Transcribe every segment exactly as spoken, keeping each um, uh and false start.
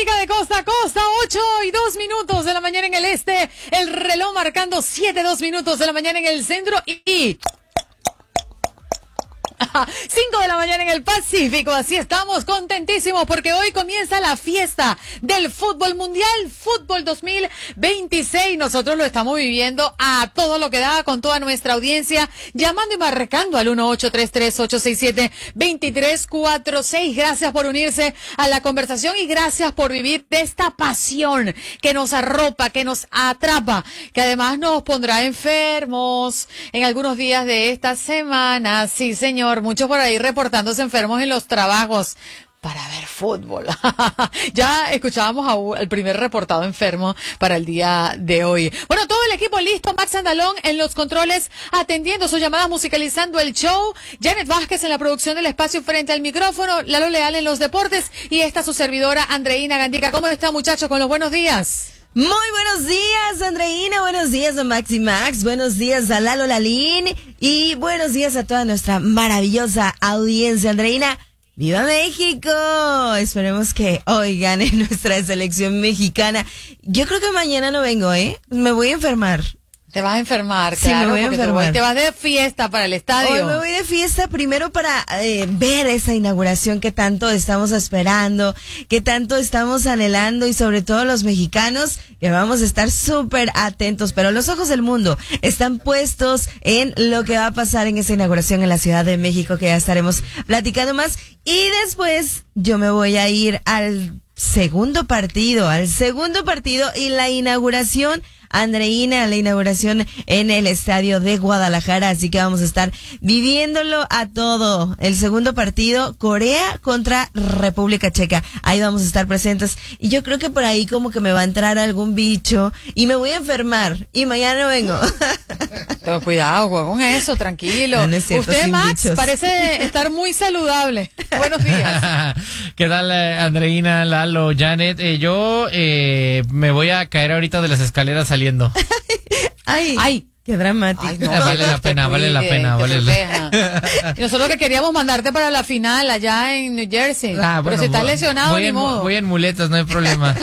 Dominica de costa a costa, ocho y dos minutos de la mañana en el este, el reloj marcando siete, dos minutos de la mañana en el centro y... cinco de la mañana en el Pacífico. Así estamos contentísimos porque hoy comienza la fiesta del fútbol mundial, Fútbol dos mil veintiséis. Nosotros lo estamos viviendo a todo lo que da con toda nuestra audiencia, llamando y marcando al uno ocho tres tres, ocho seis siete, dos tres cuatro seis. Gracias por unirse a la conversación y gracias por vivir de esta pasión que nos arropa, que nos atrapa, que además nos pondrá enfermos en algunos días de esta semana. Sí, señor. Muchos por ahí reportándose enfermos en los trabajos para ver fútbol. Ya escuchábamos a, al primer reportado enfermo para el día de hoy. Bueno, todo el equipo listo. Max Andalón en los controles, atendiendo sus llamadas, musicalizando el show. Janet Vázquez en la producción del espacio frente al micrófono. Lalo Leal en los deportes. Y esta su servidora, Andreina Gandica. ¿Cómo está, muchachos, con los buenos días? Muy buenos días, Andreina, buenos días a Maxi Max, buenos días a Lalo Lalín y buenos días a toda nuestra maravillosa audiencia. Andreina, ¡viva México! Esperemos que hoy gane nuestra selección mexicana. Yo creo que mañana no vengo, ¿eh? Me voy a enfermar. Te vas a enfermar, sí, claro, me voy a porque enfermar. Te, te vas de fiesta para el estadio. Hoy me voy de fiesta primero para eh, ver esa inauguración que tanto estamos esperando, que tanto estamos anhelando y sobre todo los mexicanos que vamos a estar súper atentos. Pero los ojos del mundo están puestos en lo que va a pasar en esa inauguración en la Ciudad de México, que ya estaremos platicando más. Y después yo me voy a ir al segundo partido, al segundo partido y la inauguración, Andreina, la inauguración en el estadio de Guadalajara, así que vamos a estar viviéndolo a todo. El segundo partido, Corea contra República Checa, ahí vamos a estar presentes y yo creo que por ahí como que me va a entrar algún bicho y me voy a enfermar y mañana no vengo. Pero cuidado, con eso, tranquilo. No, no es cierto, usted, sin Max, bichos. parece estar muy saludable. Buenos días. ¿Qué tal, eh, Andreina, Lalo, Janet? Eh, yo eh, me voy a caer ahorita de las escaleras saliendo. Ay, Ay. qué dramático. Ay, no, vale la pena, vale la pena, vale la Y nosotros que queríamos mandarte para la final allá en New Jersey. Ah, pero bueno, si estás voy- lesionado, voy ni en, modo. voy en muletas, no hay problema.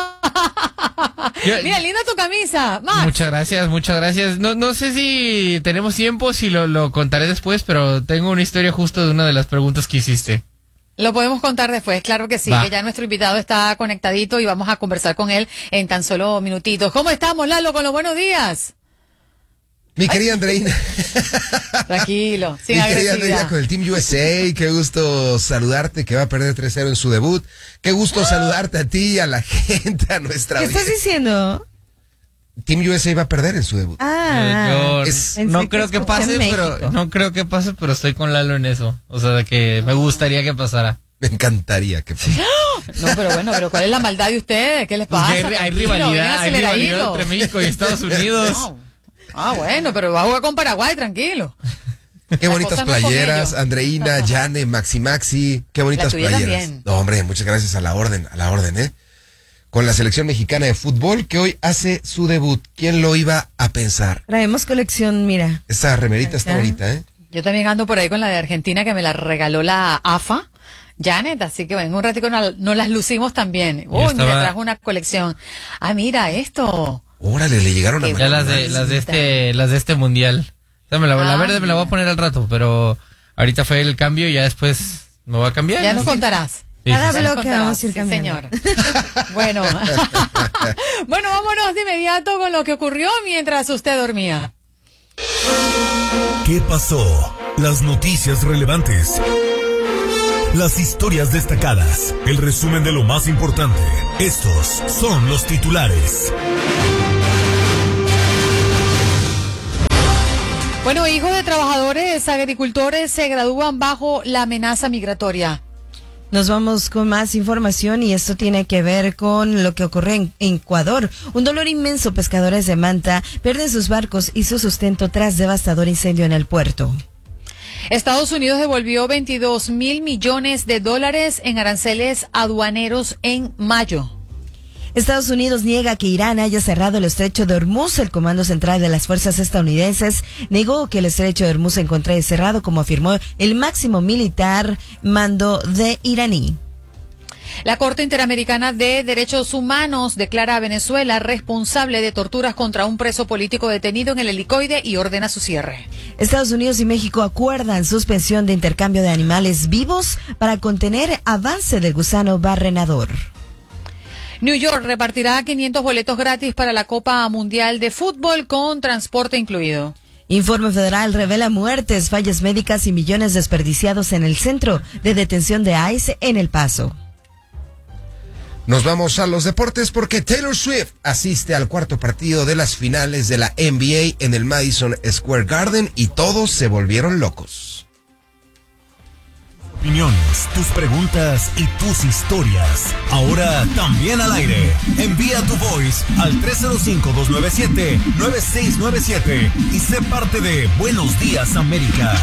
Yo- Mira, linda tu camisa, Max. Muchas gracias, muchas gracias. No, no sé si tenemos tiempo, si lo, lo contaré después, pero tengo una historia justo de una de las preguntas que hiciste. Lo podemos contar después, claro que sí, Va. que ya nuestro invitado está conectadito y vamos a conversar con él en tan solo minutitos. ¿Cómo estamos, Lalo, con los buenos días? Mi querida Andreina. Tranquilo, sin Mi querida Andreina agresividad. con el Team U S A. Qué gusto saludarte, que va a perder tres cero en su debut. Qué gusto saludarte a ti y a la gente, a nuestra ¿Qué estás audiencia. diciendo? Team U S A va a perder en su debut. Ah, Yo es- pensé no que creo que escuché pase, México. pero no creo que pase, pero estoy con Lalo en eso. O sea, que me gustaría que pasara. Me encantaría que pase. No, pero bueno, pero ¿cuál es la maldad de ustedes? ¿Qué les Pues pasa? que hay, hay Tranquilo, rivalidad, vienen hay rivalidad aceleraditos. entre México y Estados Unidos. No. Ah, bueno, pero va a jugar con Paraguay, tranquilo. Qué bonitas cosa no es con playeras, ellos. Andreina, Jane, Maxi Maxi. Qué bonitas tuya playeras. también. No, hombre, muchas gracias a la orden, a la orden, ¿eh? Con la selección mexicana de fútbol que hoy hace su debut. ¿Quién lo iba a pensar? Traemos colección, mira. Esta remerita está Ajá. bonita, ¿eh? Yo también ando por ahí con la de Argentina que me la regaló la A F A, Janet, así que en un ratito nos no las lucimos también. Uy, estaba- me trajo una colección. Ah, mira esto. Órale, le llegaron a Qué Ya las mandar. de, las de este, las de este mundial. O sea, me la, la Ah, verde me la voy a poner al rato, pero ahorita fue el cambio y ya después me voy a cambiar. Ya nos Sí. contarás. Sí, Cada sí, sí. bloque Contarás, vamos a ir sí, cambiando. señor. Bueno. Bueno, vámonos de inmediato con lo que ocurrió mientras usted dormía. ¿Qué pasó? Las noticias relevantes. Las historias destacadas. El resumen de lo más importante. Estos son los titulares. Bueno, hijos de trabajadores agricultores se gradúan bajo la amenaza migratoria. Nos vamos con más información y esto tiene que ver con lo que ocurre en Ecuador. Un dolor inmenso, pescadores de Manta pierden sus barcos y su sustento tras devastador incendio en el puerto. Estados Unidos devolvió veintidós mil millones de dólares en aranceles aduaneros en mayo. Estados Unidos niega que Irán haya cerrado el estrecho de Hormuz. El Comando Central de las Fuerzas Estadounidenses negó que el estrecho de Hormuz se encontrara cerrado, como afirmó el máximo militar mando de iraní. La Corte Interamericana de Derechos Humanos declara a Venezuela responsable de torturas contra un preso político detenido en el helicoide y ordena su cierre. Estados Unidos y México acuerdan suspensión de intercambio de animales vivos para contener avance del gusano barrenador. New York repartirá quinientos boletos gratis para la Copa Mundial de Fútbol con transporte incluido. Informe federal revela muertes, fallas médicas y millones desperdiciados en el centro de detención de I C E en El Paso. Nos vamos a los deportes porque Taylor Swift asiste al cuarto partido de las finales de la N B A en el Madison Square Garden y todos se volvieron locos. Opiniones, tus preguntas y tus historias. Ahora también al aire. Envía tu voice al tres cero cinco, dos nueve siete, nueve seis nueve siete y sé parte de Buenos Días América.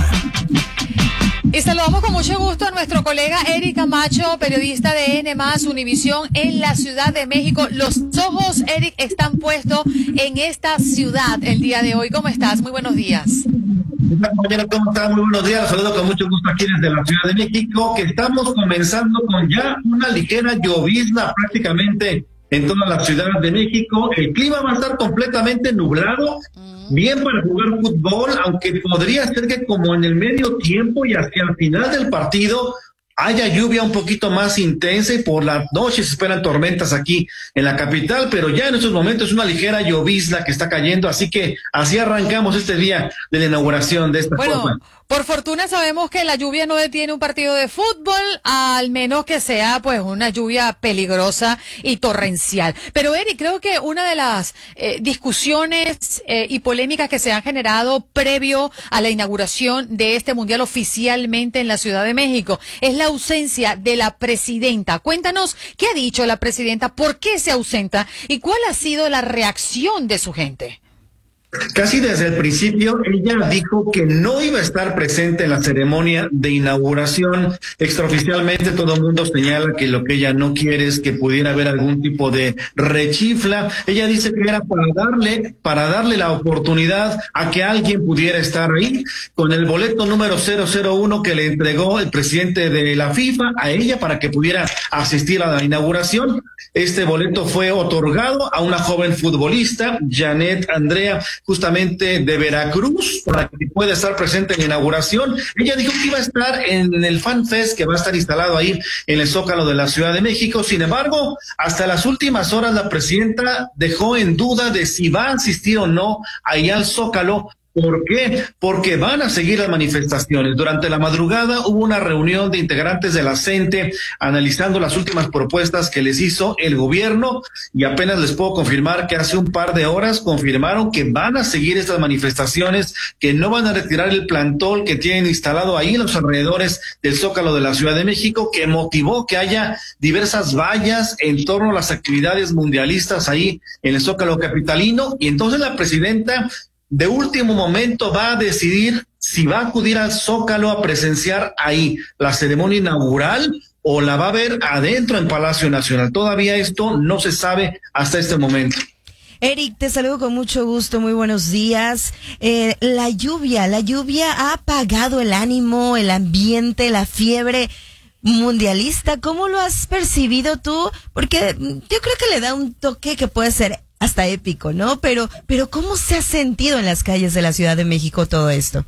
Y saludamos con mucho gusto a nuestro colega Eric Camacho, periodista de N más Univisión en la Ciudad de México. Los ojos, Eric, están puestos en esta ciudad el día de hoy. ¿Cómo estás? Muy buenos días. Compañero, ¿cómo está? Muy buenos días. Saludo con mucho gusto aquí desde la Ciudad de México, que estamos comenzando con ya una ligera llovizna prácticamente en toda la Ciudad de México. El clima va a estar completamente nublado, bien para jugar fútbol, aunque podría ser que como en el medio tiempo y hacia el final del partido haya lluvia un poquito más intensa y por la noche se esperan tormentas aquí en la capital, pero ya en estos momentos es una ligera llovizna que está cayendo, así que así arrancamos este día de la inauguración de esta bueno, Copa. Por fortuna sabemos que la lluvia no detiene un partido de fútbol, al menos que sea pues una lluvia peligrosa y torrencial. Pero Eric, creo que una de las eh, discusiones eh, y polémicas que se han generado previo a la inauguración de este mundial oficialmente en la Ciudad de México es la ausencia de la presidenta. Cuéntanos qué ha dicho la presidenta, por qué se ausenta y cuál ha sido la reacción de su gente. Casi desde el principio ella dijo que no iba a estar presente en la ceremonia de inauguración. Extraoficialmente todo el mundo señala que lo que ella no quiere es que pudiera haber algún tipo de rechifla. Ella dice que era para darle, para darle la oportunidad a que alguien pudiera estar ahí con el boleto número cero cero uno que le entregó el presidente de la FIFA a ella para que pudiera asistir a la inauguración. Este boleto fue otorgado a una joven futbolista, Janet Andrea, justamente de Veracruz, para que pueda estar presente en la inauguración. Ella dijo que iba a estar en el Fan Fest que va a estar instalado ahí en el Zócalo de la Ciudad de México. Sin embargo, hasta las últimas horas la presidenta dejó en duda de si va a asistir o no ahí al Zócalo. ¿Por qué? Porque van a seguir las manifestaciones. Durante la madrugada hubo una reunión de integrantes de la CENTE analizando las últimas propuestas que les hizo el gobierno y apenas les puedo confirmar que hace un par de horas confirmaron que van a seguir estas manifestaciones, que no van a retirar el plantón que tienen instalado ahí en los alrededores del Zócalo de la Ciudad de México, que motivó que haya diversas vallas en torno a las actividades mundialistas ahí en el Zócalo capitalino. Y entonces la presidenta de último momento va a decidir si va a acudir al Zócalo a presenciar ahí la ceremonia inaugural o la va a ver adentro en Palacio Nacional. Todavía esto no se sabe hasta este momento. Eric, te saludo con mucho gusto, muy buenos días. Eh, la lluvia, la lluvia ha apagado el ánimo, el ambiente, la fiebre mundialista. ¿Cómo lo has percibido tú? Porque yo creo que le da un toque que puede ser hasta épico, ¿no? Pero, pero ¿cómo se ha sentido en las calles de la Ciudad de México todo esto?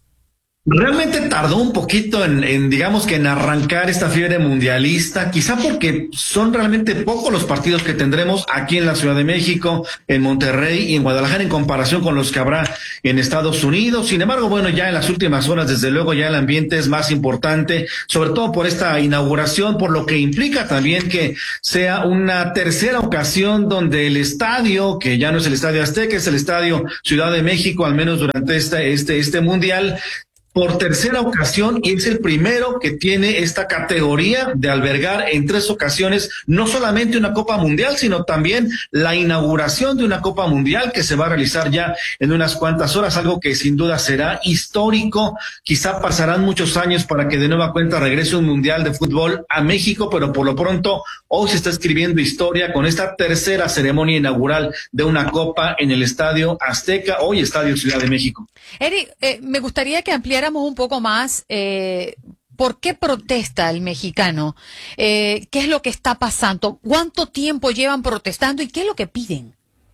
Realmente tardó un poquito en, en, digamos que en arrancar esta fiebre mundialista, quizá porque son realmente pocos los partidos que tendremos aquí en la Ciudad de México, en Monterrey y en Guadalajara en comparación con los que habrá en Estados Unidos. Sin embargo, bueno, ya en las últimas horas, desde luego, ya el ambiente es más importante, sobre todo por esta inauguración, por lo que implica también que sea una tercera ocasión donde el estadio, que ya no es el Estadio Azteca, es el Estadio Ciudad de México, al menos durante este, este, este mundial, por tercera ocasión, y es el primero que tiene esta categoría de albergar en tres ocasiones no solamente una Copa Mundial, sino también la inauguración de una Copa Mundial que se va a realizar ya en unas cuantas horas, algo que sin duda será histórico. Quizá pasarán muchos años para que de nueva cuenta regrese un Mundial de Fútbol a México, pero por lo pronto hoy se está escribiendo historia con esta tercera ceremonia inaugural de una Copa en el Estadio Azteca, hoy Estadio Ciudad de México. Eric, eh, me gustaría que ampliáramos un poco más eh, ¿Por qué protesta el mexicano? Eh, ¿Qué es lo que está pasando? ¿Cuánto tiempo llevan protestando y qué es lo que piden?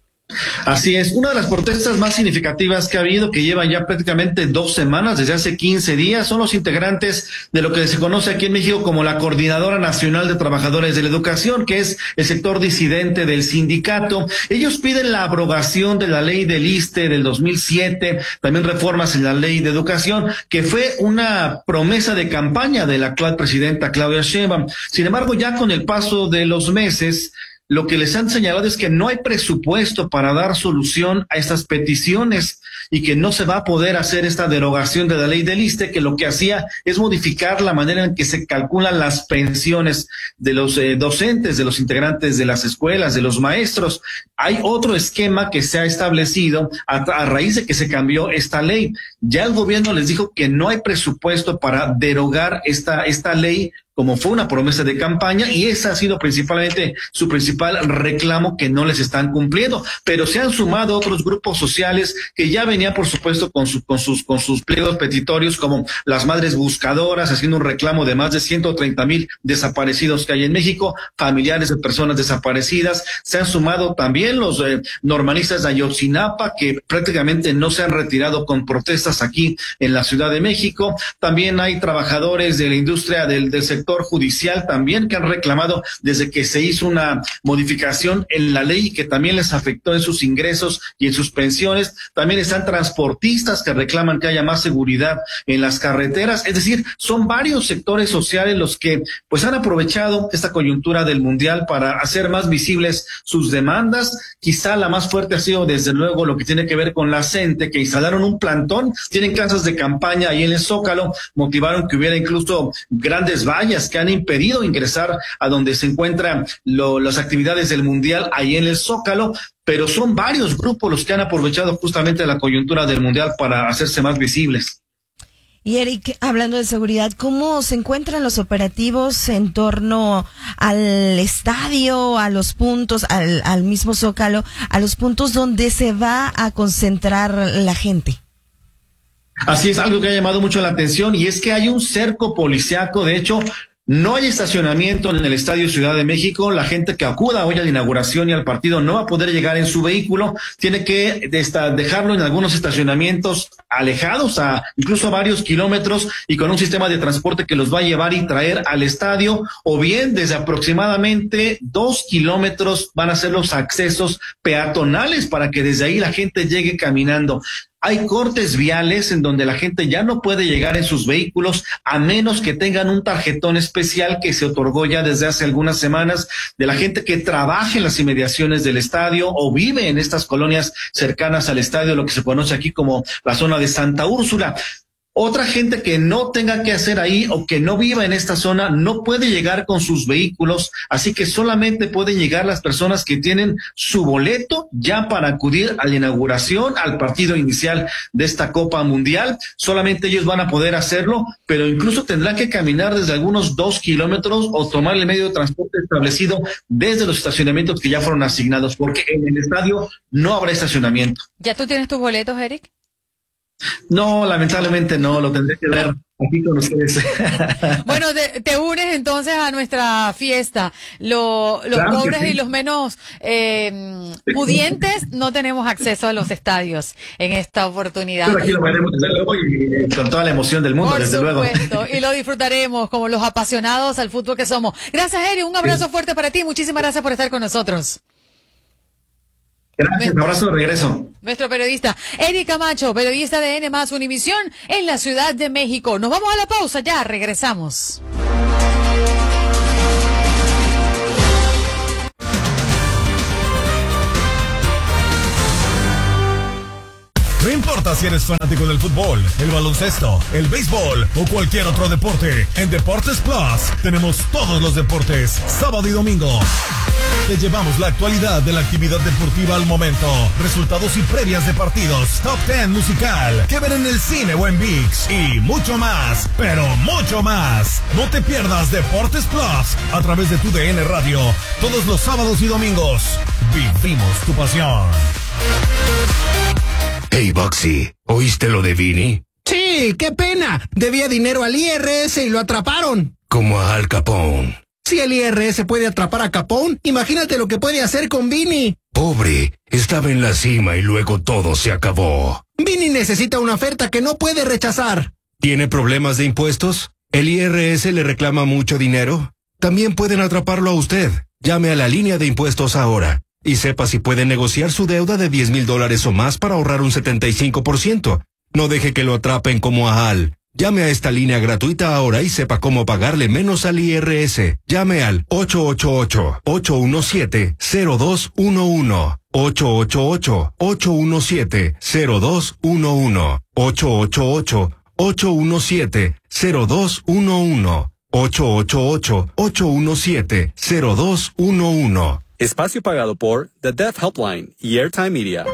Así es, una de las protestas más significativas que ha habido, que llevan ya prácticamente dos semanas, desde hace quince días, son los integrantes de lo que se conoce aquí en México como la Coordinadora Nacional de Trabajadores de la Educación, que es el sector disidente del sindicato. Ellos piden la abrogación de la ley del ISSSTE del dos mil siete, también reformas en la ley de educación, que fue una promesa de campaña de la actual presidenta Claudia Sheinbaum. Sin embargo, ya con el paso de los meses, lo que les han señalado es que no hay presupuesto para dar solución a estas peticiones y que no se va a poder hacer esta derogación de la ley del ISSSTE, que lo que hacía es modificar la manera en que se calculan las pensiones de los eh, docentes, de los integrantes de las escuelas, de los maestros. Hay otro esquema que se ha establecido a, a raíz de que se cambió esta ley. Ya el gobierno les dijo que no hay presupuesto para derogar esta, esta ley, como fue una promesa de campaña, y ese ha sido principalmente su principal reclamo, que no les están cumpliendo. Pero se han sumado otros grupos sociales que ya venían, por supuesto, con, su, con sus con sus pliegos petitorios, como las Madres Buscadoras, haciendo un reclamo de más de ciento treinta mil desaparecidos que hay en México, familiares de personas desaparecidas. Se han sumado también los eh, normalistas de Ayotzinapa, que prácticamente no se han retirado con protestas aquí en la Ciudad de México. También hay trabajadores de la industria del, del sector judicial también que han reclamado desde que se hizo una modificación en la ley que también les afectó en sus ingresos y en sus pensiones. También están transportistas que reclaman que haya más seguridad en las carreteras. Es decir, son varios sectores sociales los que pues han aprovechado esta coyuntura del mundial para hacer más visibles sus demandas. Quizá la más fuerte ha sido desde luego lo que tiene que ver con la CENTE, que instalaron un plantón, tienen casas de campaña ahí en el Zócalo, motivaron que hubiera incluso grandes vallas que han impedido ingresar a donde se encuentran lo, las actividades del mundial ahí en el Zócalo. Pero son varios grupos los que han aprovechado justamente la coyuntura del mundial para hacerse más visibles. Y Eric, hablando de seguridad, ¿cómo se encuentran los operativos en torno al estadio, a los puntos, al, al mismo Zócalo, a los puntos donde se va a concentrar la gente? Así es, algo que ha llamado mucho la atención, y es que hay un cerco policiaco. De hecho, no hay estacionamiento en el Estadio Ciudad de México. La gente que acuda hoy a la inauguración y al partido no va a poder llegar en su vehículo. Tiene que dejarlo en algunos estacionamientos alejados, a incluso a varios kilómetros, y con un sistema de transporte que los va a llevar y traer al estadio, o bien desde aproximadamente dos kilómetros van a ser los accesos peatonales para que desde ahí la gente llegue caminando. Hay cortes viales en donde la gente ya no puede llegar en sus vehículos a menos que tengan un tarjetón especial que se otorgó ya desde hace algunas semanas de la gente que trabaja en las inmediaciones del estadio o vive en estas colonias cercanas al estadio, lo que se conoce aquí como la zona de Santa Úrsula. Otra gente que no tenga que hacer ahí o que no viva en esta zona no puede llegar con sus vehículos, así que solamente pueden llegar las personas que tienen su boleto ya para acudir a la inauguración, al partido inicial de esta Copa Mundial. Solamente ellos van a poder hacerlo, pero incluso tendrán que caminar desde algunos dos kilómetros o tomar el medio de transporte establecido desde los estacionamientos que ya fueron asignados, porque en el estadio no habrá estacionamiento. ¿Ya tú tienes tus boletos, Eric? No, lamentablemente no, lo tendré que ver aquí con ustedes. Bueno, te, te unes entonces a nuestra fiesta. Lo, los Claro que pobres sí. y los menos eh, pudientes no tenemos acceso a los estadios en esta oportunidad. Pero aquí lo veremos desde luego y con toda la emoción del mundo, Por desde supuesto, luego. y lo disfrutaremos como los apasionados al fútbol que somos. Gracias, Eri, un abrazo Sí. fuerte para ti. Muchísimas gracias por estar con nosotros. Gracias, un abrazo de regreso. Nuestro periodista Eric Camacho, periodista de N más Univisión en la Ciudad de México. Nos vamos a la pausa, ya regresamos. No importa si eres fanático del fútbol, el baloncesto, el béisbol o cualquier otro deporte, en Deportes Plus tenemos todos los deportes, sábado y domingo. Te llevamos la actualidad de la actividad deportiva al momento, resultados y previas de partidos, top ten musical, que ver en el cine o en ViX y mucho más, pero mucho más. No te pierdas Deportes Plus a través de tu D N Radio, todos los sábados y domingos. Vivimos tu pasión. Hey, Bugsy, ¿oíste lo de Vini? Sí, qué pena. Debía dinero al I R S y lo atraparon. Como a Al Capone. Si el I R S puede atrapar a Capone, imagínate lo que puede hacer con Vinny. Pobre, estaba en la cima y luego todo se acabó. Vinny necesita una oferta que no puede rechazar. ¿Tiene problemas de impuestos? ¿El I R S le reclama mucho dinero? También pueden atraparlo a usted. Llame a la línea de impuestos ahora y sepa si puede negociar su deuda de diez mil dólares o más para ahorrar un setenta y cinco por ciento. No deje que lo atrapen como a Al. Llame a esta línea gratuita ahora y sepa cómo pagarle menos al I R S. Llame al ocho ocho ocho, ocho uno siete, cero dos uno uno. ocho ocho ocho, ocho uno siete, cero dos uno uno. ocho ocho ocho, ocho uno siete, cero dos uno uno. ocho ocho ocho, ocho uno siete, cero dos uno uno. Espacio pagado por The Deaf Helpline y Airtime Media.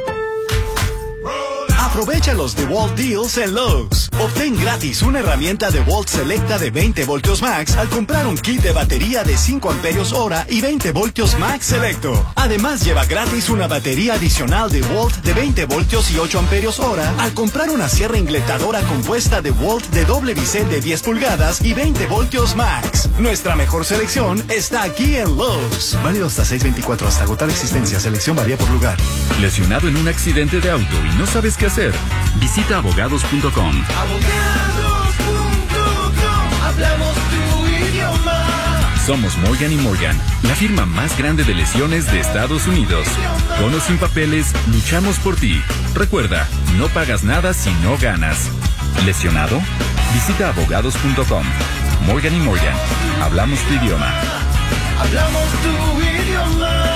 Aprovecha los DeWalt Deals en Lowe's. Obtén gratis una herramienta DeWalt Selecta de veinte voltios max al comprar un kit de batería de cinco amperios hora y veinte voltios max Selecto. Además, lleva gratis una batería adicional DeWalt de veinte voltios y ocho amperios hora al comprar una sierra ingletadora compuesta DeWalt de doble bisel de diez pulgadas y veinte voltios max. Nuestra mejor selección está aquí en Lowe's. Válido hasta seis veinticuatro hasta agotar existencia. Selección varía por lugar. ¿Lesionado en un accidente de auto y no sabes qué hacer? Visita abogados punto com. Abogados punto com. Hablamos tu idioma. Somos Morgan y Morgan, la firma más grande de lesiones de Estados Unidos. Con o sin papeles, luchamos por ti. Recuerda, no pagas nada si no ganas. ¿Lesionado? Visita abogados punto com. Morgan y Morgan, hablamos tu idioma. Hablamos tu idioma.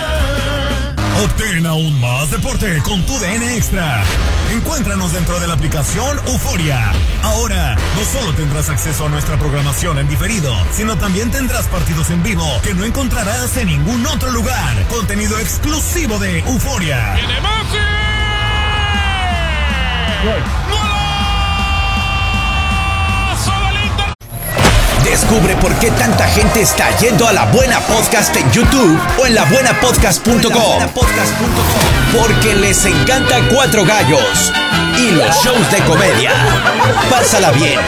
Obtén aún más deporte con tu D N Extra. Encuéntranos dentro de la aplicación Euforia. Ahora, no solo tendrás acceso a nuestra programación en diferido, sino también tendrás partidos en vivo que no encontrarás en ningún otro lugar. Contenido exclusivo de Euforia. ¡Viene Maxi! Descubre por qué tanta gente está yendo a La Buena Podcast en YouTube o en la buena podcast punto com. Porque les encanta Cuatro Gallos y los shows de comedia. Pásala bien